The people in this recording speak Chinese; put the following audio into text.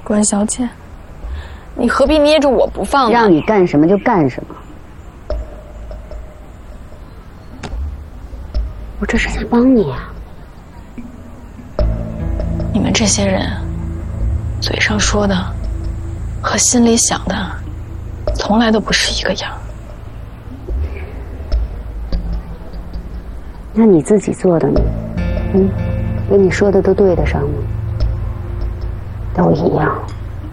关小姐，你何必捏着我不放呢？ 让你干什么就干什么。我这是在帮你啊。 你们这些人，嘴上说的和心里想的，从来都不是一个样。 那你自己做的呢？跟你说的都对得上吗？都一样。